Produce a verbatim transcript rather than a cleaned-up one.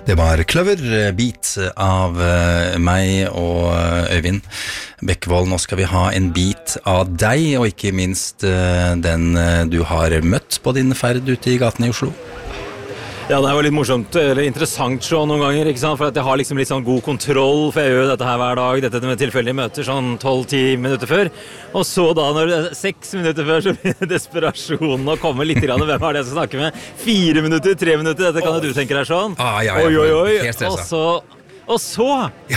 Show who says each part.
Speaker 1: Det var Kløver Beat av meg og Øyvind Bekkevold. Nå skal vi ha en bit av deg, og ikke minst den du har møtt på din ferd ute i gaten i Oslo.
Speaker 2: Ja, det er jo litt morsomt, eller interessant så noen ganger, ikke sant? For at jeg har liksom litt sånn god kontroll, for jeg gjør jo dette her hver dag, dette med tilfeldige møter, sånn tolv til ti minutter før. Og så da, når det er seks minutter før, så blir det desperasjonen å komme litt grann, hvem er det jeg skal snakke med? Fire minutter, tre minutter, dette kan jo du tenke deg sånn.
Speaker 1: Ah, ja, ja,
Speaker 2: oi, oi, oi,
Speaker 1: helt
Speaker 2: og så, og så...